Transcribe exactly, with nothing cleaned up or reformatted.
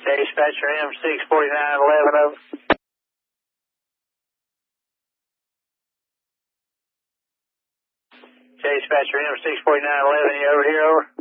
Dispatcher M six forty-nine eleven over. Dispatcher M six forty-nine eleven, you over here, over?